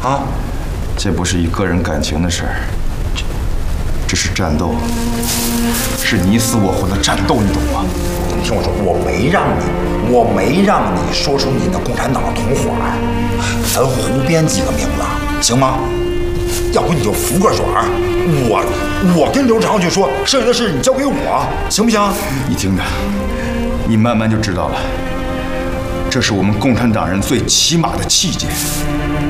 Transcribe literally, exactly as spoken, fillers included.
啊？ 这不是一个人感情的事儿，这这是战斗，是你死我活的战斗，你懂吗？ 你听我说，我没让你，我没让你说出你的共产党的同伙儿，咱胡编几个名字，行吗？要不你就服个软儿，我我跟刘长去说，剩下的事你交给我，行不行？ 你听着，你慢慢就知道了。这是我们共产党人最起码的气节。